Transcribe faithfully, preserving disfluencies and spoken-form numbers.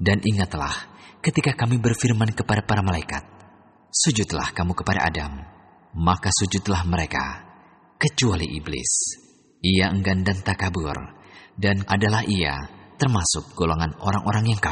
Dan ingatlah ketika kami berfirman kepada para malaikat, sujudlah kamu kepada Adam. Maka sujudlah mereka, kecuali iblis. Ia enggan dan takabur, dan adalah ia termasuk golongan orang-orang yang kafir.